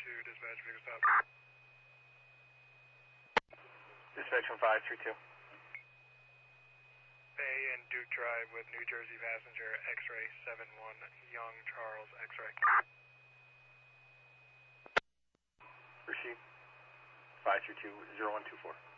dispatch, vehicle stop. Dispatch from 532. Bay and Duke Drive with New Jersey passenger X-ray 71 Young Charles X-ray. Receive 532-0124.